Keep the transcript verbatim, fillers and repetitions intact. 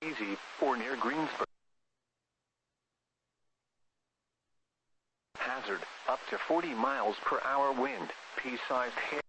Easy or near Greensburg. Hazard, up to forty miles per hour wind, pea-sized hail.